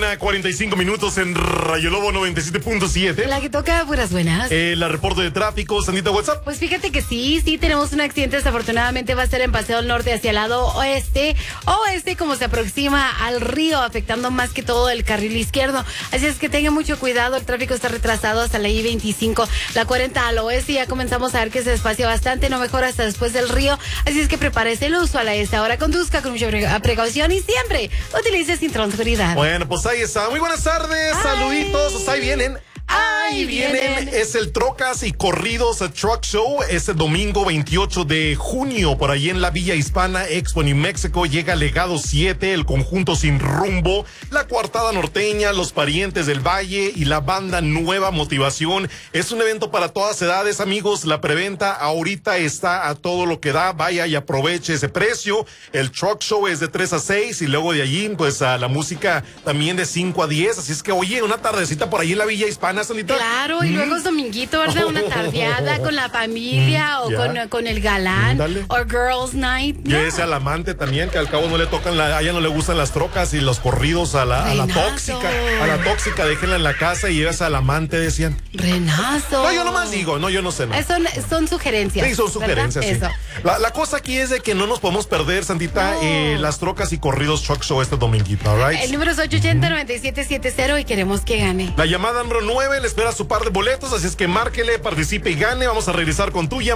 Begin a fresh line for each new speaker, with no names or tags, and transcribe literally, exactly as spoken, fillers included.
mañana, cuarenta y cinco minutos en Rayo Lobo noventa y siete punto siete.
La que toca puras buenas.
Eh, la reporte de tráfico, Sandita, WhatsApp.
Pues fíjate que sí, sí tenemos un accidente, desafortunadamente va a ser en Paseo del Norte hacia el lado oeste, oeste como se aproxima al río, afectando más que todo el carril izquierdo. Así es que tengan mucho cuidado, el tráfico está retrasado hasta la I veinticinco, la cuarenta al oeste, ya comenzamos a ver que se despacia bastante, no mejora hasta después del río, así es que prepárese el uso a la esta hora, conduzca con mucha precaución y siempre utilice cinturón de seguridad.
Bueno, pues ahí está. Muy buenas tardes,
Ay.
saluditos, pues ahí vienen. Ahí vienen,
vienen.
es el Trocas y Corridos Truck Show, este domingo veintiocho de junio, por ahí en la Villa Hispana, Expo New Mexico, llega Legado siete, el conjunto Sin Rumbo, la Coartada Norteña, los Parientes del Valle y la banda Nueva Motivación. Es un evento para todas edades, amigos, la preventa ahorita está a todo lo que da, vaya y aproveche ese precio. El Truck Show es de tres a seis y luego de allí, pues a la música también de cinco a diez, así es que oye, una tardecita por ahí en la Villa Hispana, Solita.
Claro, y
Mm.
luego es dominguito, ¿verdad? Una tardeada con la familia
Mm,
o
ya.
con, con el galán
Dale.
o girls night.
Yo
No.
decía al amante también, que al cabo no le tocan, la, a ella no le gustan las trocas y los corridos a la, a la
Renato.
tóxica, a la tóxica, déjenla en la casa y llevas al amante, decían.
Renazo.
No, yo nomás digo, no, yo no sé, no.
Eh, Son, son sugerencias.
Sí, son
¿verdad?
sugerencias, sí.
Eso.
La, la cosa aquí es de que no nos podemos perder, Santita,
No.
eh, las trocas y corridos Truck Show este dominguito, all right?
El número es ocho ochenta, noventa y siete setenta y queremos que gane.
La llamada número nueve le espera su par de boletos, así es que márquele, participe y gane. Vamos a regresar con tuya.